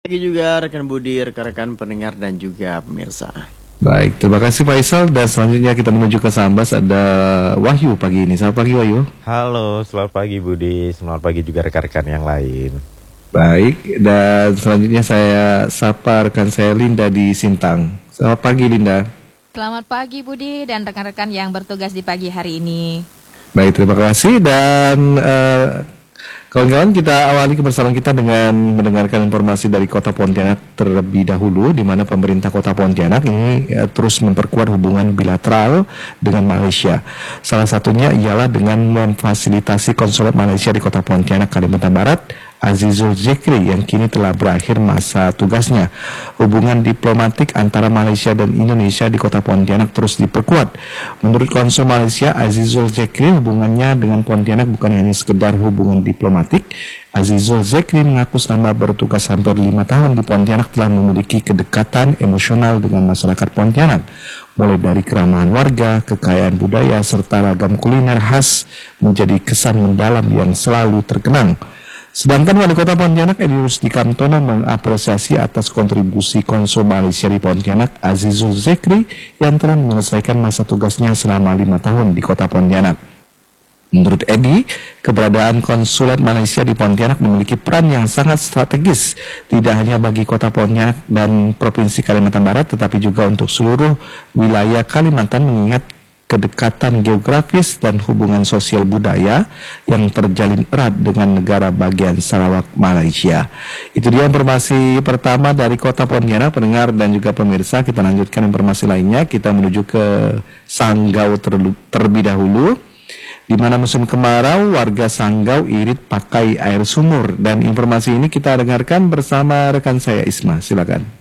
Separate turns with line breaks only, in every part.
Pagi juga rekan Budi, rekan-rekan pendengar dan juga pemirsa.
Baik, terima kasih Faisal. Dan selanjutnya kita menuju ke Sambas, ada Wahyu pagi ini. Selamat pagi Wahyu.
Halo, selamat pagi Budi. Selamat pagi juga rekan-rekan yang lain.
Baik, dan selanjutnya saya sapa rekan saya Linda di Sintang. Selamat pagi Linda.
Selamat pagi Budi dan rekan-rekan yang bertugas di pagi hari ini.
Baik, terima kasih. Dan kawan-kawan, kita awali kebersamaan kita dengan mendengarkan informasi dari Kota Pontianak terlebih dahulu, di mana pemerintah Kota Pontianak ini terus memperkuat hubungan bilateral dengan Malaysia. Salah satunya ialah dengan memfasilitasi konsulat Malaysia di Kota Pontianak, Kalimantan Barat, Azizul Zikri, yang kini telah berakhir masa tugasnya. Hubungan diplomatik antara Malaysia dan Indonesia di Kota Pontianak terus diperkuat. Menurut Konsul Malaysia Azizul Zikri, hubungannya dengan Pontianak bukan hanya sekedar hubungan diplomatik. Azizul Zikri mengaku selama bertugas hampir 5 tahun di Pontianak telah memiliki kedekatan emosional dengan masyarakat Pontianak, mulai dari keramahan warga, kekayaan budaya, serta ragam kuliner khas menjadi kesan mendalam yang selalu terkenang. Sedangkan Wali Kota Pontianak Edi Rusdi Kamtono mengapresiasi atas kontribusi Konsul Malaysia di Pontianak Azizul Zikri yang telah menyelesaikan masa tugasnya selama 5 tahun di Kota Pontianak. Menurut Edi, keberadaan konsulat Malaysia di Pontianak memiliki peran yang sangat strategis, tidak hanya bagi Kota Pontianak dan Provinsi Kalimantan Barat, tetapi juga untuk seluruh wilayah Kalimantan, mengingat kedekatan geografis dan hubungan sosial budaya yang terjalin erat dengan negara bagian Sarawak, Malaysia. Itu dia informasi pertama dari Kota Pontianak, pendengar dan juga pemirsa. Kita lanjutkan informasi lainnya, kita menuju ke Sanggau terlebih dahulu, di mana musim kemarau warga Sanggau irit pakai air sumur. Dan informasi ini kita dengarkan bersama rekan saya Isma, silakan.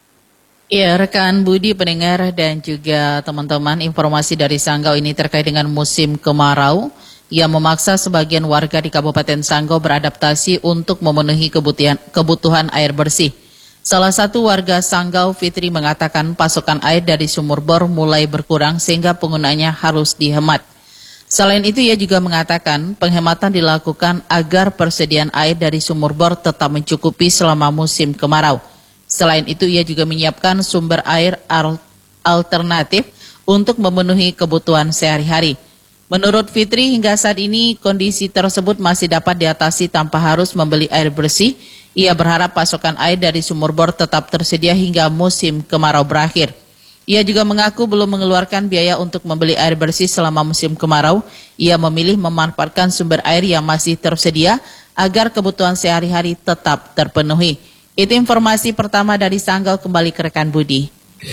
Ya, rekan Budi, pendengar dan juga teman-teman, informasi dari Sanggau ini terkait dengan musim kemarau yang memaksa sebagian warga di Kabupaten Sanggau beradaptasi untuk memenuhi kebutuhan air bersih. Salah satu warga Sanggau, Fitri, mengatakan pasokan air dari sumur bor mulai berkurang sehingga penggunanya harus dihemat. Selain itu, ia juga mengatakan penghematan dilakukan agar persediaan air dari sumur bor tetap mencukupi selama musim kemarau. Selain itu, ia juga menyiapkan sumber air alternatif untuk memenuhi kebutuhan sehari-hari. Menurut Fitri, hingga saat ini kondisi tersebut masih dapat diatasi tanpa harus membeli air bersih. Ia berharap pasokan air dari sumur bor tetap tersedia hingga musim kemarau berakhir. Ia juga mengaku belum mengeluarkan biaya untuk membeli air bersih selama musim kemarau. Ia memilih memanfaatkan sumber air yang masih tersedia agar kebutuhan sehari-hari tetap terpenuhi. Itu informasi pertama dari Sanggau, kembali ke rekan Budi.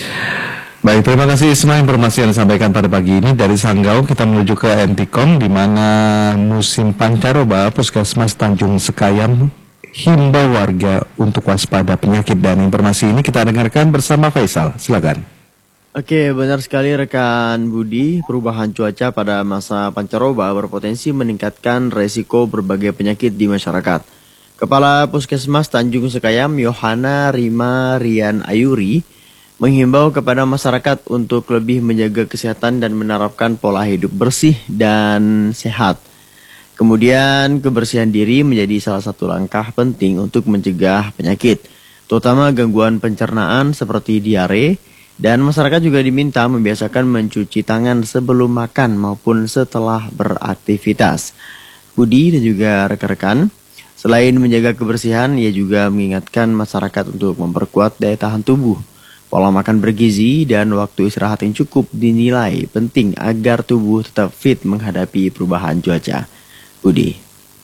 Baik, terima kasih Isma informasi yang disampaikan pada pagi ini. Dari Sanggau kita menuju ke Entikong, di mana musim pancaroba Puskesmas Tanjung Sekayam himbau warga untuk waspada penyakit. Dan informasi ini kita dengarkan bersama Faisal, silakan.
Oke, benar sekali rekan Budi, perubahan cuaca pada masa pancaroba berpotensi meningkatkan resiko berbagai penyakit di masyarakat. Kepala Puskesmas Tanjung Sekayam, Yohana Rima Rian Ayuri, menghimbau kepada masyarakat untuk lebih menjaga kesehatan dan menerapkan pola hidup bersih dan sehat. Kemudian, kebersihan diri menjadi salah satu langkah penting untuk mencegah penyakit, terutama gangguan pencernaan seperti diare, dan masyarakat juga diminta membiasakan mencuci tangan sebelum makan maupun setelah beraktivitas. Budi dan juga rekan-rekan, selain menjaga kebersihan, ia juga mengingatkan masyarakat untuk memperkuat daya tahan tubuh. Pola makan bergizi dan waktu istirahat yang cukup dinilai penting agar tubuh tetap fit menghadapi perubahan cuaca. Budi.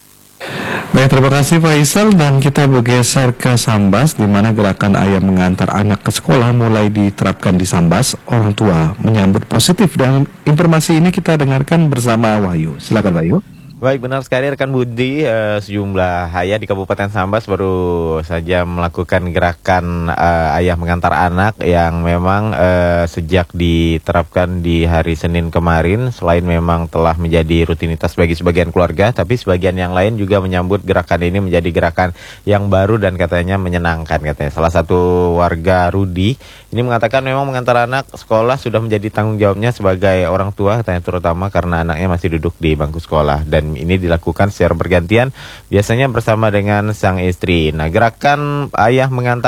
Baik, terima kasih Faisal, dan kita bergeser ke Sambas, di mana gerakan ayah mengantar anak ke sekolah mulai diterapkan di Sambas. Orang tua menyambut positif, dan informasi ini kita dengarkan bersama Wahyu. Silakan Wahyu.
Baik, benar sekali rekan Budi, sejumlah ayah di Kabupaten Sambas baru saja melakukan gerakan ayah mengantar anak yang memang sejak diterapkan di hari Senin kemarin. Selain memang telah menjadi rutinitas bagi sebagian keluarga, tapi sebagian yang lain juga menyambut gerakan ini menjadi gerakan yang baru dan katanya menyenangkan katanya. Salah satu warga, Rudi, ini mengatakan memang mengantar anak sekolah sudah menjadi tanggung jawabnya sebagai orang tua, katanya, terutama karena anaknya masih duduk di bangku sekolah, dan ini dilakukan secara bergantian, biasanya bersama dengan sang istri. Nah, gerakan ayah mengantar